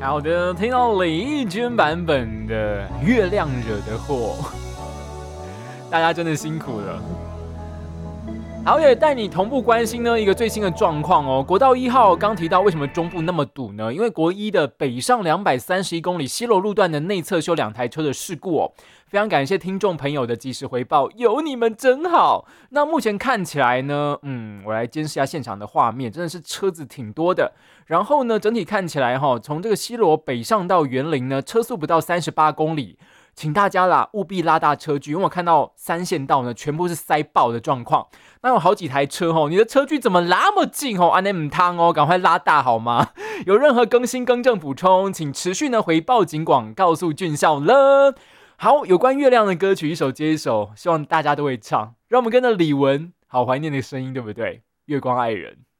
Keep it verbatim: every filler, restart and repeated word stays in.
好的，听到李翊君版本的《月亮惹的祸》，大家真的辛苦了。好，也带你同步关心呢一个最新的状况哦。国道一号刚提到为什么中部那么堵呢？因为国一的北上两百三十一公里西螺路段的内侧修两台车的事故哦。非常感谢听众朋友的及时回报，有你们真好。那目前看起来呢，嗯，我来监视一下现场的画面，真的是车子挺多的。然后呢，整体看起来哈，从这个西螺北上到园林呢，车速不到三十八公里。请大家啦，务必拉大车距，因为我看到三线道呢，全部是塞爆的状况。那有好几台车哦，你的车距怎么那么近哦？安内唔汤哦，赶快拉大好吗？有任何更新更正补充，请持续呢回报警广，告诉俊孝了。好，有关月亮的歌曲一首接一首，希望大家都会唱。让我们跟着李玟，好怀念的声音，对不对？月光爱人。